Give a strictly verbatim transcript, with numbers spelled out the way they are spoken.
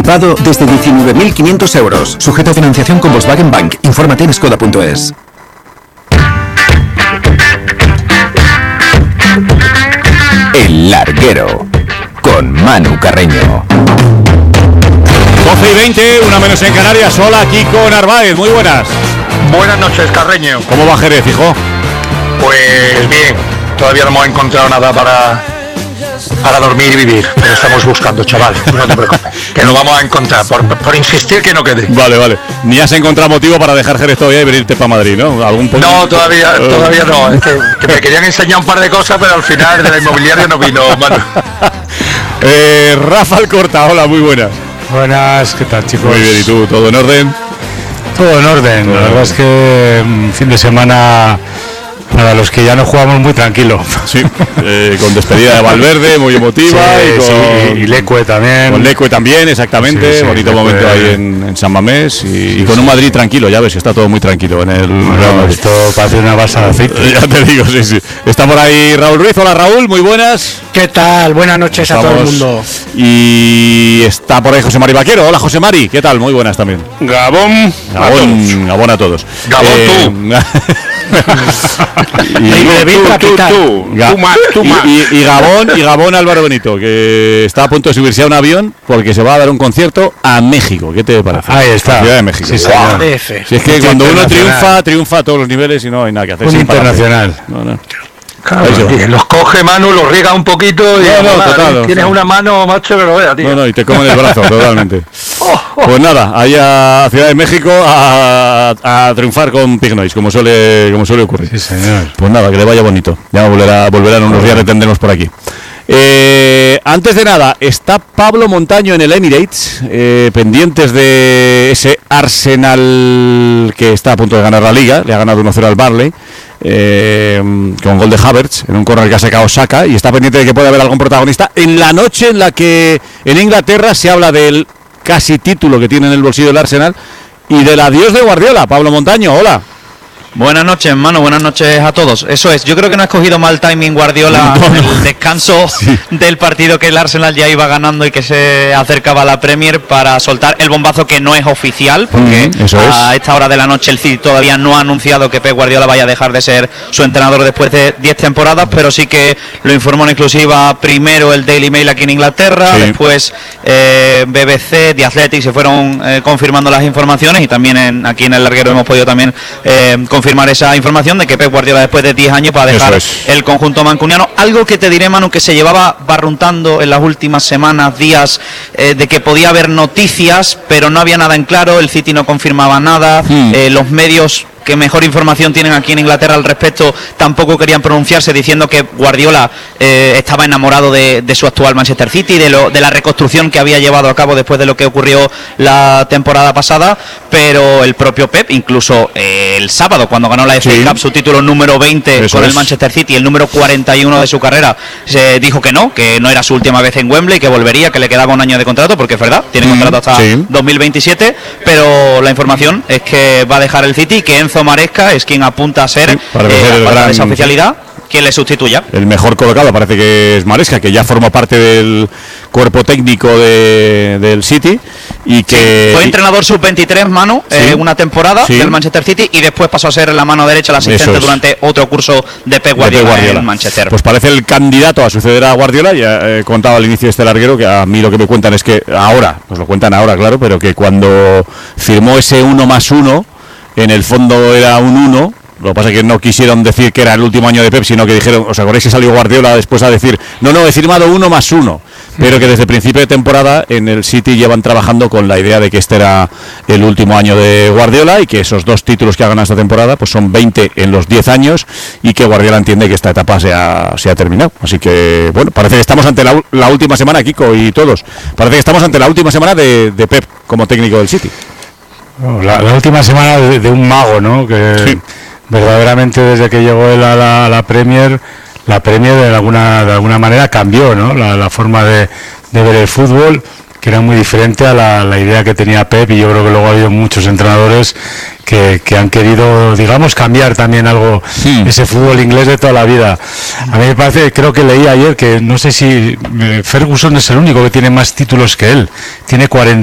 anticipado desde diecinueve mil quinientos euros. Sujeto a financiación con Volkswagen Bank. Infórmate en skoda punto es. El Larguero, con Manu Carreño. doce y veinte, una menos en Canarias. Hola, Kiko Narváez, muy buenas. Buenas noches, Carreño. ¿Cómo va Jerez, hijo? Pues bien, todavía no hemos encontrado nada para, para dormir y vivir, pero estamos buscando, chaval, no te preocupes, que lo vamos a encontrar, por, por insistir que no quede. Vale, vale. Ni has encontrado motivo para dejar Jerez todavía y venirte para Madrid, ¿no? ¿Algún po- No, todavía, uh... todavía no, es que, que me querían enseñar un par de cosas, pero al final de la inmobiliaria no vino, Manu. eh, Rafa Alcorta, hola, muy buenas. Buenas, ¿qué tal, chicos? Muy bien, ¿y tú? ¿Todo en orden? Todo en orden, Todo la verdad es que un fin de semana para los que ya no jugamos muy tranquilo. Sí, eh, con despedida de Valverde, muy emotiva. Sí, y, con, sí, y Lecue también. Con Lecue también, exactamente. Sí, sí, bonito Lecue. momento ahí en, en San Mamés. Y, sí, y con sí. un Madrid tranquilo, ya ves que está todo muy tranquilo en el bueno, Real Madrid. Esto parece una balsa de aceite. Ya te digo, sí, sí. Está por ahí Raúl Ruiz. Hola, Raúl, muy buenas. ¿Qué tal? Buenas noches Estamos. a todo el mundo. Y está por ahí José Mari Vaquero. Hola, José Mari, ¿qué tal? Muy buenas también. Gabón. Gabón, Gabón a todos. Gabón eh, tú. y, tú, tú, tú, Ga- tú más, tú más. Y, y, y Gabón y Gabón Álvaro Benito, que está a punto de subirse a un avión porque se va a dar un concierto a México. ¿Qué te parece? Ahí está. Ciudad de México. Sí, wow. Si es que cuando uno triunfa, triunfa a todos los niveles y no hay nada que hacer. Un internacional. No, no. Claro, tío, los coge, Manu, los riega un poquito y no, no, nada, total, tienes no. una mano, macho, que lo vea, tío. No, no, y te comen el brazo, totalmente. Oh, oh. Pues nada, allá a Ciudad de México a, a triunfar con Pig Noise, como suele, como suele ocurrir. Sí, señor. Pues nada, que le vaya bonito. Ya volverá, volverán unos días, retendremos por aquí. Eh, antes de nada, está Pablo Montaño en el Emirates, eh, pendientes de ese Arsenal que está a punto de ganar la Liga. Le ha ganado uno cero al Burnley. Eh, con gol de Havertz en un córner que ha sacado Saka, y está pendiente de que pueda haber algún protagonista en la noche en la que en Inglaterra se habla del casi título que tiene en el bolsillo el Arsenal y del adiós de Guardiola. Pablo Montaño, hola. Buenas noches, mano, buenas noches a todos. Eso es, yo creo que no ha escogido mal timing Guardiola no, no. en el descanso sí. del partido que el Arsenal ya iba ganando y que se acercaba a la Premier para soltar el bombazo que no es oficial, porque mm, eso a es. esta hora de la noche el City todavía no ha anunciado que Pep Guardiola vaya a dejar de ser su entrenador después de diez temporadas, pero sí que lo informó en exclusiva primero el Daily Mail aquí en Inglaterra, sí. después eh, B B C, The Athletic, se fueron eh, confirmando las informaciones y también en, aquí en el Larguero hemos podido también eh, confirmar confirmar esa información de que Pep Guardiola después de diez años va a dejar es. el conjunto mancuniano. Algo que te diré, Manu, que se llevaba barruntando en las últimas semanas, días, eh, de que podía haber noticias, pero no había nada en claro, el City no confirmaba nada, hmm. eh, los medios que mejor información tienen aquí en Inglaterra al respecto tampoco querían pronunciarse, diciendo que Guardiola eh, estaba enamorado de, de su actual Manchester City, de, lo, de la reconstrucción que había llevado a cabo después de lo que ocurrió la temporada pasada, pero el propio Pep, incluso eh, el sábado cuando ganó la F A sí. Cup, su título número veinte Eso con es. el Manchester City, el número cuarenta y uno de su carrera, se dijo que no, que no era su última vez en Wembley, que volvería, que le quedaba un año de contrato, porque es verdad, tiene mm, contrato hasta sí. dos mil veintisiete, pero la información es que va a dejar el City, que Enzo Maresca es quien apunta a ser, sí, para eh, a gran... de esa oficialidad, quien le sustituya. El mejor colocado parece que es Maresca, que ya forma parte del cuerpo técnico de, del City y que... Sí, fue entrenador sub veintitrés, Manu, ¿Sí? eh, una temporada sí. del Manchester City, y después pasó a ser la mano derecha, el asistente es. durante otro curso de Pep Guardiola, de Pep Guardiola en Manchester. Pues parece el candidato a suceder a Guardiola. Ya he eh, contado al inicio de este larguero que a mí lo que me cuentan es que ahora, pues lo cuentan ahora, claro, pero que cuando firmó ese uno más uno, en el fondo era un uno. Lo que pasa es que no quisieron decir que era el último año de Pep, sino que dijeron, ¿os acordáis que salió Guardiola después a decir, no, no, he firmado uno más uno? Pero que desde el principio de temporada en el City llevan trabajando con la idea de que este era el último año de Guardiola y que esos dos títulos que ha ganado esta temporada pues son veinte en los diez años y que Guardiola entiende que esta etapa se ha, se ha terminado. Así que, bueno, parece que estamos ante la, la última semana, Kiko y todos, parece que estamos ante la última semana de, de Pep como técnico del City. La, la última semana de, de un mago, ¿no? Que sí. verdaderamente desde que llegó él a la, a la Premier, la Premier de alguna de alguna manera cambió, ¿no? La, la forma de, de ver el fútbol, que era muy diferente a la, la idea que tenía Pep, y yo creo que luego ha habido muchos entrenadores que, que han querido, digamos, cambiar también algo, sí. ese fútbol inglés de toda la vida. A mí me parece, creo que leí ayer que no sé si eh, Ferguson es el único que tiene más títulos que él, tiene cuarenta